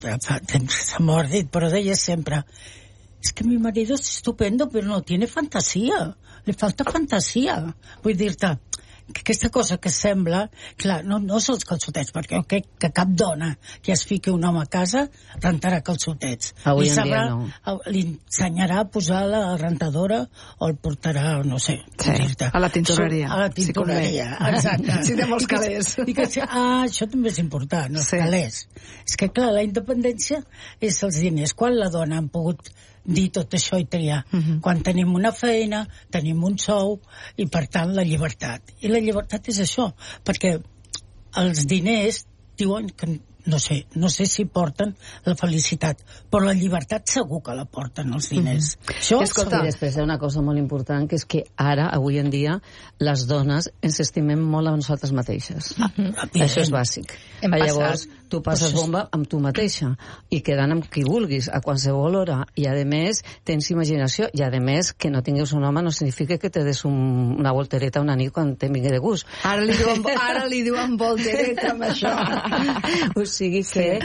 fa temps que s'ha mort, però deia sempre, es que mi marido es estupendo, pero no tiene fantasía, le falta fantasía. Vull dir-te, que aquesta cosa que sembla, clar, no són els calçotets, perquè jo crec que cap dona que es fiqui un home a casa rentarà calçotets. Avui en dia no. Li ensenyarà a posar la rentadora o el portarà, no sé, a la tintoreria. A la tintoreria, exacte. Si té molts calés. Això també és important, els calés. És que, clar, la independència és els diners. Quan la dona han pogut dir tot això i triar? Quan tenim una feina, tenim un sou i, per tant, la llibertat. I la llibertat és això, perquè els diners diuen que no sé si porten la felicitat, però la llibertat segur que la porten els diners. Escolta, i després hi ha una cosa molt important, que és que ara, avui en dia, les dones ens estimem molt a nosaltres mateixes. Això és bàsic. Llavors, tu passes bomba amb tu mateixa i quedant amb qui vulguis a qualsevol hora, i a més tens imaginació, i a més que no tinguis un home no significa que te des una voltereta una nit quan te vingui de gust. Ara li diuen voltereta amb això. O sigui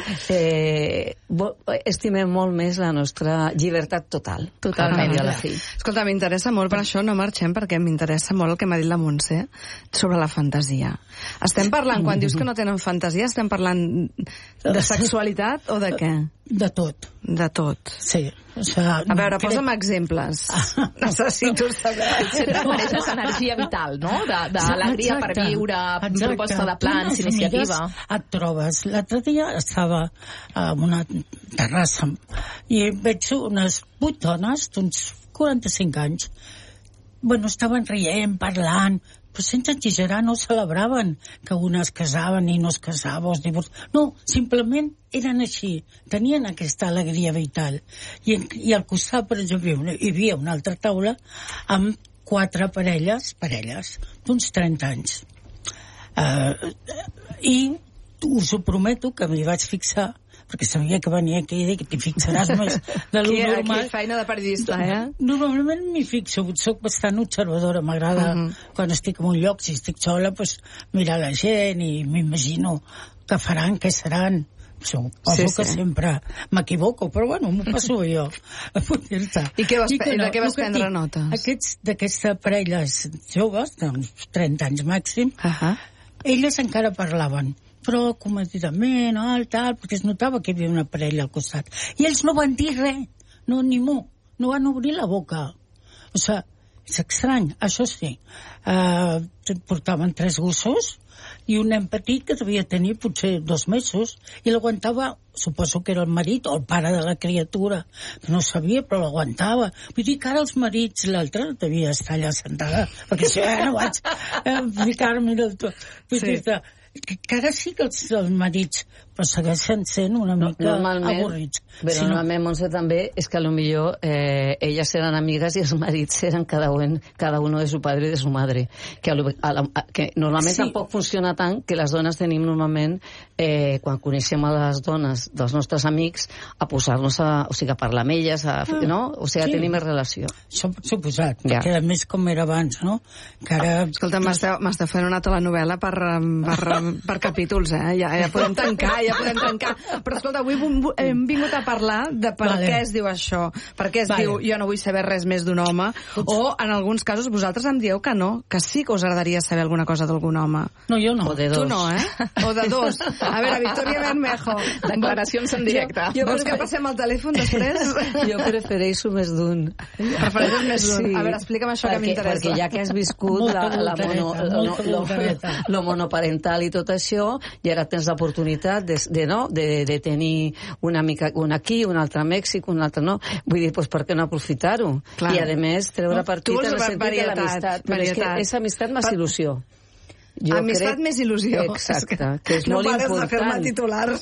que estimem molt més la nostra llibertat total. Totalment. Escolta, m'interessa molt, per això no marxem, perquè m'interessa molt el que m'ha dit la Montse sobre la fantasia. Estem parlant, quan dius que no tenen fantasia, estem parlant de sexualitat o de què? De tot. De tot. Sí. A veure, posa'm exemples. Necessito saber. Sempre coneixes energia vital, no? D'alegria per viure, proposta de plans, iniciativa. Et trobes. L'altre dia estava en una terrassa i veig unes 8 dones d'uns 45 anys. Bueno, estaven rient, parlant, però sense exagerar, no celebraven que una es casaven i no es casava, no, simplement eren així, tenien aquesta alegria vital. I al costat, per exemple, hi havia una altra taula amb 4 parelles d'uns 30 anys. I us ho prometo que m'hi vaig fixar, perquè sabia que venia aquí i que t'hi fixaràs més de lo normal. Aquí feina de periodista, Normalment m'hi fixo, soc bastant observadora, m'agrada quan estic en un lloc, si estic sola, mirar la gent i m'imagino què faran, què seran. Suposo que sempre m'equivoco, però bueno, m'ho passo jo. I què vas prendre nota? D'aquestes parelles joves, d'uns 30 anys màxim, elles encara parlaven, però comedidament, tal, perquè es notava que hi havia una parella al costat. I ells no van dir res, ni mu, no van obrir la boca. O sigui, és estrany, això sí. Portaven 3 gossos i un nen petit que devia tenir potser 2 mesos i l'aguantava, suposo que era el marit o el pare de la criatura, que no sabia, però l'aguantava. Vull dir que ara els marits, l'altre devia estar allà sentada, perquè si no vaig ficar-me del tot. Vull dir-te, que ara sí que els marits però segueixen sent una mica avorrits. Però normalment, Montse, també és que potser elles eren amigues i els marits eren cada uno de su padre y de su madre. Que normalment tampoc funciona tant, que les dones tenim normalment, quan coneixem a les dones dels nostres amics, a posar-nos a parlar amb elles, no? O sigui, a tenir més relació. Això pot suposat, perquè a més com era abans, no? Escolta, m'està fent una telenovel·la per capítols, ja podem tancar, però escolta, avui hem vingut a parlar de per què es diu això, per què es diu jo no vull saber res més d'un home, o en alguns casos vosaltres em dieu que no, que sí que us agradaria saber alguna cosa d'algun home. No, jo no. O de 2. Tu no, o de 2. A veure, Victoria Bermejo, declaracions en directe. Vols que passem al telèfon després? Jo prefereixo més d'un. Prefereixes més d'un? A veure, explica'm això que m'interessa. Perquè ja que has viscut lo monoparental i tot això, i ara tens l'oportunitat de tenir una amica, una aquí, una altra a Mèxic, una altra no. Vull dir, per què no aprofitar-ho? I a més, treure partit en el sentit de l'amistat. Però és que és amistat més il·lusió. Amistat més il·lusió. Exacte, que és molt important. No pares de fer-me titulars.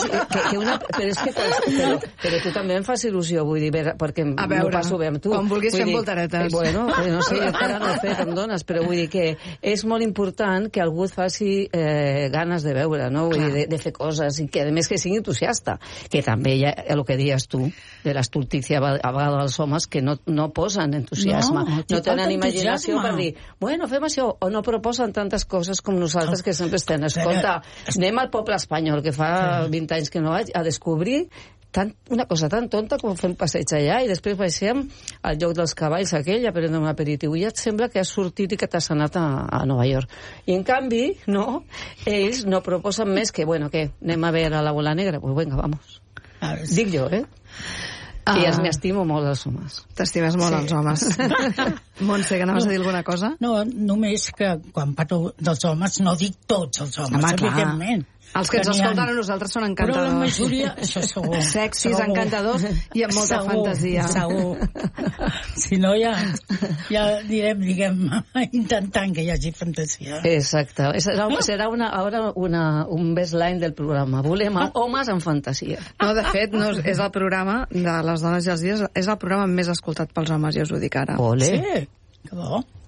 Però tu també em fas il·lusió, vull dir, perquè m'ho passo bé amb tu. Com vulguis fer voltaretes. Bueno, no sé, jo encara no he fet amb dones, però vull dir que és molt important que algú et faci ganes de veure, no? Vull dir, de fer coses, i que a més que sigui entusiasta, que també hi ha el que dies tu, de l'estultícia a vegades dels homes que no posen entusiasme, no tenen imaginació per dir, bueno, fem això, o no proposen tantes coses coses com nosaltres que sempre estem. Escolta, anem al poble espanyol, que fa 20 anys que no vaig, a descobrir una cosa tan tonta com fer un passeig allà i després baixem al lloc dels cavalls aquell a prendre un aperitiu i ja et sembla que has sortit i que t'has anat a Nova York. I en canvi, no, ells no proposen més que, bueno, què, anem a veure la bola negra? Pues venga, vamos. Dic jo, I m'estimo molt els homes. T'estimes molt els homes. Montse, que anaves a dir alguna cosa? No, només que quan parlo dels homes no dic tots els homes, evidentment. Els que ens escolten a nosaltres són encantadors. Però la majoria, això segur. Sexis, encantadors i amb molta fantasia. Segur. Si no, ja diguem, intentant que hi hagi fantasia. Exacte. Serà un baseline del programa. Volem homes amb fantasia. No, de fet, no, és el programa de les dones i els dies, és el programa més escoltat pels homes, ja us ho dic ara. Olé. Sí, que bo.